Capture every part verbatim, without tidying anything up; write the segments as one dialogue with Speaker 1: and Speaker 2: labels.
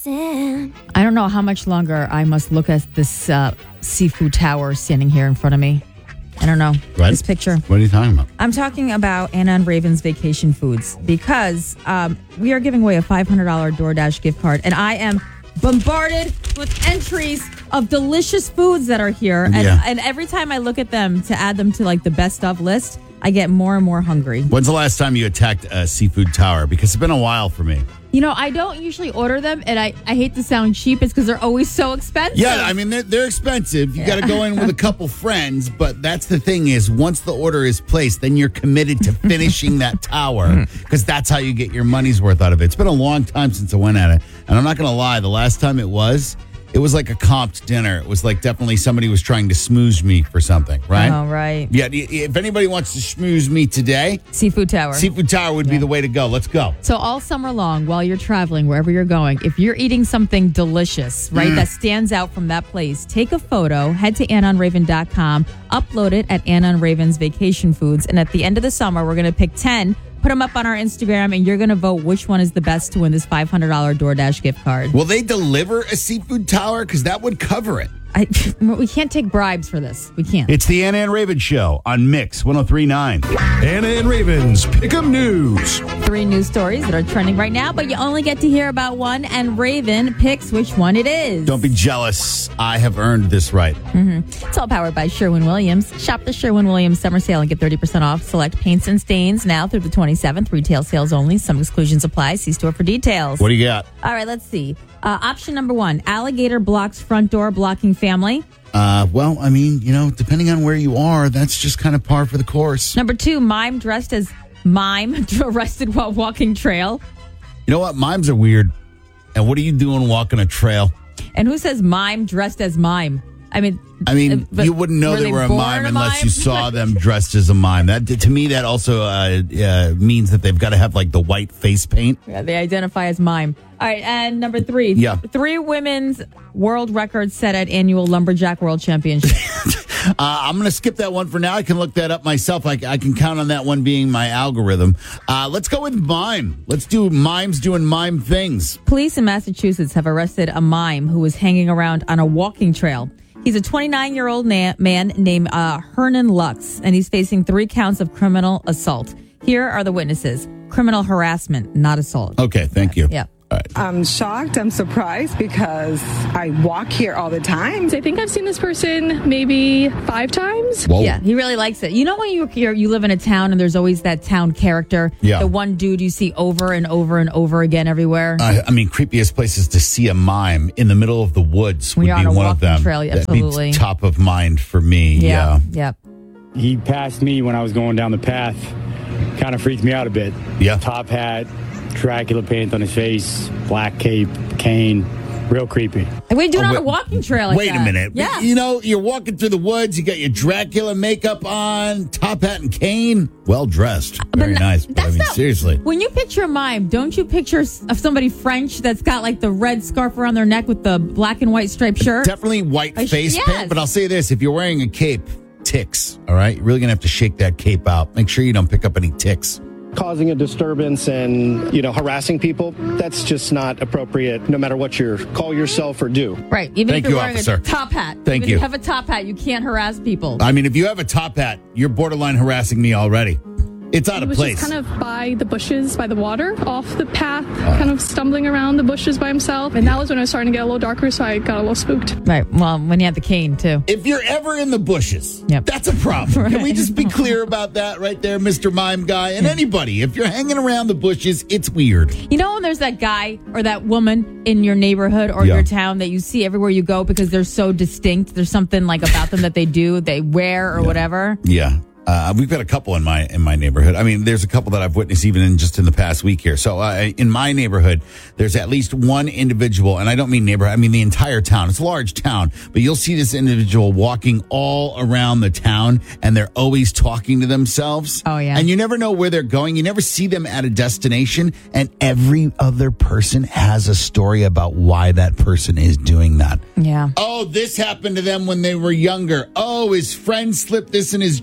Speaker 1: sin.
Speaker 2: I don't know how much longer I must look at this uh, seafood tower standing here in front of me. I don't know.
Speaker 3: What?
Speaker 2: This picture.
Speaker 3: What are you talking about?
Speaker 2: I'm talking about Anna and Raven's Vacation Foods because um, we are giving away a five hundred dollars DoorDash gift card, and I am bombarded with entries of delicious foods that are here. And,
Speaker 3: Yeah.
Speaker 2: and every time I look at them to add them to like the best of list, I get more and more hungry.
Speaker 3: When's the last time you attacked a seafood tower? Because it's been a while for me.
Speaker 2: You know, I don't usually order them, and I, I hate to sound cheap. It's because they're always so expensive.
Speaker 3: Yeah, I mean, they're, they're expensive. You got to go in with a couple friends. But that's the thing is, once the order is placed, then you're committed to finishing that tower because that's how you get your money's worth out of it. It's been a long time since I went at it. And I'm not going to lie, the last time it was, it was like a comped dinner. It was like definitely somebody was trying to smooze me for something, right?
Speaker 2: Oh, right.
Speaker 3: Yeah, if anybody wants to schmooze me today,
Speaker 2: Seafood Tower.
Speaker 3: Seafood Tower would be the way to go. Let's go.
Speaker 2: So all summer long, while you're traveling, wherever you're going, if you're eating something delicious, right,
Speaker 3: Mm.
Speaker 2: that stands out from that place, take a photo, head to anna on raven dot com, upload it at Anna and Raven's Vacation Foods, and at the end of the summer, we're going to pick ten, put them up on our Instagram, and you're going to vote which one is the best to win this five hundred dollars DoorDash gift card.
Speaker 3: Will they deliver a seafood tower? Because that would cover it.
Speaker 2: I, we can't take bribes for this. We can't.
Speaker 3: It's the Anna and Raven Show on Mix one oh three point nine.
Speaker 4: Anna and Raven's Pick'em News.
Speaker 2: Three news stories that are trending right now, but you only get to hear about one, and Raven picks which one it is.
Speaker 3: Don't be jealous. I have earned this right.
Speaker 2: It's all powered by Sherwin-Williams. Shop the Sherwin-Williams summer sale and get thirty percent off select paints and stains now through the twenty-seventh. Retail sales only. Some exclusions apply. See store for details.
Speaker 3: What do you got?
Speaker 2: All right, let's see. Uh, option number one, alligator blocks front door, blocking family.
Speaker 3: Uh, well, I mean, you know, depending on where you are, that's just kind of par for the course.
Speaker 2: Number two, mime dressed as mime arrested while walking trail.
Speaker 3: You know what? Mimes are weird. And what are you doing walking a trail?
Speaker 2: And who says mime dressed as mime? I mean,
Speaker 3: I mean,
Speaker 2: uh, but
Speaker 3: you wouldn't know
Speaker 2: were
Speaker 3: they,
Speaker 2: they
Speaker 3: were a
Speaker 2: born
Speaker 3: mime
Speaker 2: a
Speaker 3: unless
Speaker 2: mime?
Speaker 3: you saw them dressed as a mime. That to me, that also uh, uh, means that they've got to have like the white face paint.
Speaker 2: Yeah, they identify as mime. All right, and number three.
Speaker 3: Yeah.
Speaker 2: Three women's world records set at annual Lumberjack World Championship.
Speaker 3: Uh, I'm going to skip that one for now. I can look that up myself. I, I can count on that one being my algorithm. Uh, let's go with mime. Let's do mimes doing mime things.
Speaker 2: Police in Massachusetts have arrested a mime who was hanging around on a walking trail. He's a twenty-nine-year-old na- man named uh, Hernan Lux, and he's facing three counts of criminal assault. Here are the witnesses. Criminal harassment, not assault.
Speaker 3: Okay, thank you.
Speaker 2: Yeah.
Speaker 3: All right.
Speaker 5: I'm shocked. I'm surprised because I walk here all the time.
Speaker 6: I think I've seen this person maybe five times.
Speaker 3: Whoa.
Speaker 2: Yeah, he really likes it. You know when you you're, you live in a town and there's always that town character?
Speaker 3: Yeah.
Speaker 2: The one dude you see over and over and over again everywhere?
Speaker 3: Uh, I mean, creepiest places to see a mime in the middle of the woods
Speaker 2: When
Speaker 3: would
Speaker 2: you're
Speaker 3: be
Speaker 2: on a
Speaker 3: one of
Speaker 2: walking
Speaker 3: them.
Speaker 2: trail,
Speaker 3: That'd be
Speaker 2: absolutely.
Speaker 3: top of mind for me. Yeah.
Speaker 2: Yep.
Speaker 7: He passed me when I was going down the path. Kind of freaked me out a bit.
Speaker 3: Yeah.
Speaker 7: Top hat, Dracula paint on his face, black cape, cane. Real creepy.
Speaker 2: And we do it
Speaker 3: Oh,
Speaker 2: on
Speaker 3: wait-
Speaker 2: a walking trail like
Speaker 3: Wait
Speaker 2: that.
Speaker 3: a minute.
Speaker 2: Yeah.
Speaker 3: You know, you're walking through the woods, you got your Dracula makeup on, top hat and cane. Well dressed. Very
Speaker 2: But
Speaker 3: nice. But I
Speaker 2: that's
Speaker 3: mean,
Speaker 2: not-
Speaker 3: seriously.
Speaker 2: When you picture a mime, don't you picture s- of somebody French that's got like the red scarf around their neck with the black and white striped shirt?
Speaker 3: Definitely white
Speaker 2: I sh-
Speaker 3: face
Speaker 2: yes.
Speaker 3: paint, but I'll say this. If you're wearing a cape, ticks, all right? You're really going to have to shake that cape out. Make sure you don't pick up any ticks.
Speaker 8: Causing a disturbance and, you know, harassing people, that's just not appropriate no matter what you call yourself or do.
Speaker 2: Right. Even
Speaker 3: Thank
Speaker 2: if you're
Speaker 3: you,
Speaker 2: wearing
Speaker 3: officer.
Speaker 2: a top hat.
Speaker 3: Thank
Speaker 2: Even
Speaker 3: you.
Speaker 2: If you have a top hat, you can't harass people.
Speaker 3: I mean, if you have a top hat, you're borderline harassing me already. It's out
Speaker 6: He
Speaker 3: of
Speaker 6: was
Speaker 3: place.
Speaker 6: just kind of by the bushes, by the water, off the path, kind of stumbling around the bushes by himself. And that was when it was starting to get a little darker, so I got a little spooked.
Speaker 2: Right. Well, when you have the cane, too.
Speaker 3: If you're ever in the bushes,
Speaker 2: Yep.
Speaker 3: that's a problem. Can we
Speaker 2: Right.
Speaker 3: just be clear about that right there, Mister Mime Guy? And anybody, if you're hanging around the bushes, it's weird.
Speaker 2: You know when there's that guy or that woman in your neighborhood or
Speaker 3: Yeah.
Speaker 2: your town that you see everywhere you go because they're so distinct? There's something like about them that they do, they wear or whatever.
Speaker 3: Yeah. Uh, we've got a couple in my in my neighborhood. I mean, there's a couple that I've witnessed even in just in the past week here. So uh, in my neighborhood, there's at least one individual, and I don't mean neighborhood, I mean the entire town. It's a large town, but you'll see this individual walking all around the town, and they're always talking to themselves.
Speaker 2: Oh, yeah.
Speaker 3: And you never know where they're going. You never see them at a destination, and every other person has a story about why that person is doing that.
Speaker 2: Yeah.
Speaker 3: Oh, this happened to them when they were younger. Oh, his friend slipped this in his drink at a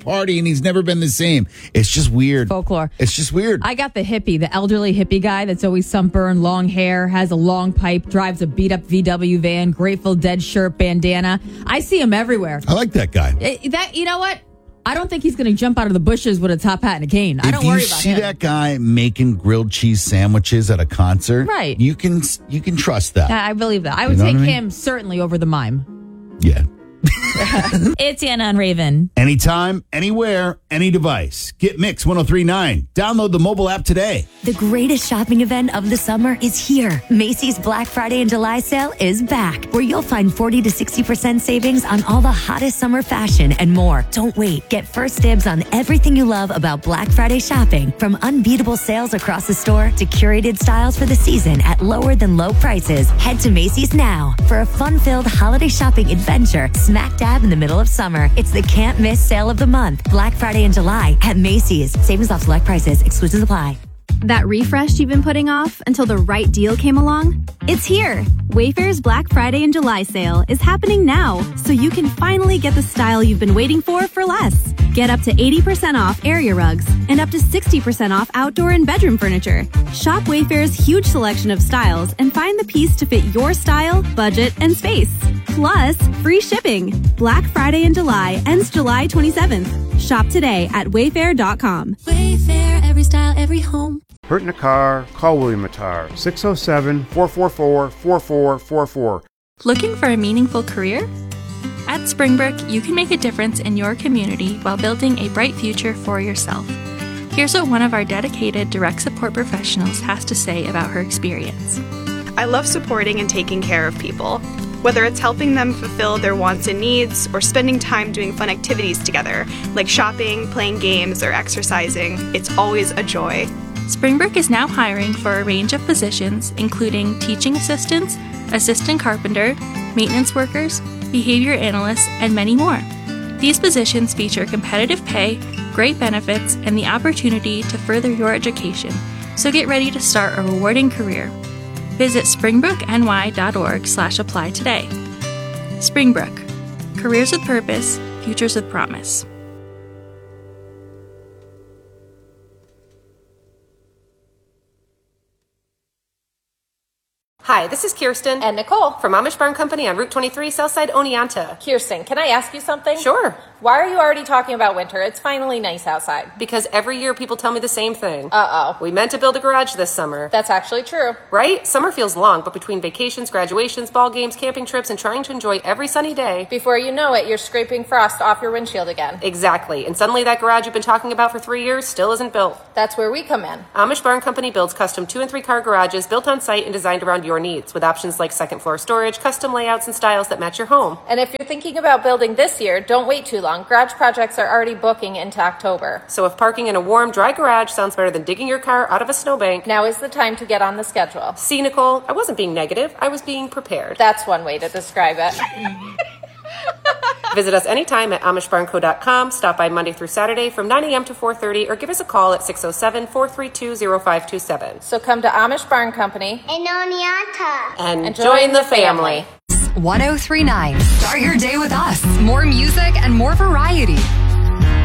Speaker 3: party and he's never been the same. It's just weird.
Speaker 2: Folklore.
Speaker 3: It's just weird.
Speaker 2: I got the hippie, the elderly hippie guy that's always sunburned, long hair, has a long pipe, drives a beat-up V W van, Grateful Dead shirt, bandana. I see him everywhere.
Speaker 3: I like that guy.
Speaker 2: Eh, That you know what? I don't think he's going to jump out of the bushes with a top hat and a cane. I don't
Speaker 3: if
Speaker 2: worry
Speaker 3: you
Speaker 2: about
Speaker 3: see
Speaker 2: him.
Speaker 3: that guy making grilled cheese sandwiches at a concert,
Speaker 2: Right.
Speaker 3: you can you can trust that.
Speaker 2: I I believe that. I would
Speaker 3: You know
Speaker 2: take
Speaker 3: what I mean?
Speaker 2: him certainly over the mime.
Speaker 3: Yeah.
Speaker 2: It's Anna and Raven.
Speaker 3: Anytime, anywhere, any device. Get Mix ten thirty-nine. Download the mobile app today.
Speaker 1: The greatest shopping event of the summer is here. Macy's Black Friday and July sale is back, where you'll find forty to sixty percent savings on all the hottest summer fashion and more. Don't wait. Get first dibs on everything you love about Black Friday shopping, from unbeatable sales across the store to curated styles for the season at lower than low prices. Head to Macy's now for a fun-filled holiday shopping adventure smack dab in the middle of summer. It's the can't miss sale of the month. Black Friday in July at Macy's. Savings off select prices. Exclusions apply.
Speaker 9: That refresh you've been putting off until the right deal came along? It's here! Wayfair's Black Friday and July sale is happening now, so you can finally get the style you've been waiting for for less. Get up to eighty percent off area rugs and up to sixty percent off outdoor and bedroom furniture. Shop Wayfair's huge selection of styles and find the piece to fit your style, budget, and space. Plus, free shipping. Black Friday in July ends July twenty-seventh. Shop today at wayfair dot com.
Speaker 1: Wayfair, every style, every home.
Speaker 10: Hurt in a car? Call William Attar, six oh seven, four four four, four four four four.
Speaker 11: Looking for a meaningful career? At Springbrook, you can make a difference in your community while building a bright future for yourself. Here's what one of our dedicated direct support professionals has to say about her experience.
Speaker 12: I love supporting and taking care of people. Whether it's helping them fulfill their wants and needs or spending time doing fun activities together, like shopping, playing games, or exercising, it's always a joy.
Speaker 11: Springbrook is now hiring for a range of positions, including teaching assistants, assistant carpenter, maintenance workers, behavior analysts, and many more. These positions feature competitive pay, great benefits, and the opportunity to further your education, so get ready to start a rewarding career. Visit springbrookny.org slash apply today. Springbrook. Careers with purpose, futures with promise.
Speaker 13: Hi, this is Kirsten and Nicole from Amish Barn Company on Route twenty-three, Southside Oneonta.
Speaker 14: Kirsten, can I ask you something?
Speaker 13: Sure.
Speaker 14: Why are you already talking about winter? It's finally nice outside.
Speaker 13: Because every year people tell me the same thing.
Speaker 14: Uh-oh.
Speaker 13: We meant to build a garage this summer.
Speaker 14: That's actually true.
Speaker 13: Right? Summer feels long, but between vacations, graduations, ball games, camping trips, and trying to enjoy every sunny day...
Speaker 14: Before you know it, you're scraping frost off your windshield again.
Speaker 13: Exactly. And suddenly that garage you've been talking about for three years still isn't built.
Speaker 14: That's where we come in.
Speaker 13: Amish Barn Company builds custom two- and three-car garages built on site and designed around your needs, with options like second-floor storage, custom layouts, and styles that match your home.
Speaker 14: And if you're thinking about building this year, don't wait too long. Garage projects are already booking into October.
Speaker 13: So if parking in a warm, dry garage sounds better than digging your car out of a snowbank,
Speaker 14: now is the time to get on the schedule.
Speaker 13: See, Nicole, I wasn't being negative. I was being prepared.
Speaker 14: That's one way to describe it.
Speaker 13: Visit us anytime at amish barn co dot com. Stop by Monday through Saturday from nine a.m. to four thirty or give us a call at six oh seven, four three two, oh five two seven.
Speaker 14: So come to Amish Barn Company
Speaker 15: in Oneonta
Speaker 13: and, and join, join the family.
Speaker 16: family. ten thirty-nine. Start your day with us. More music and more variety.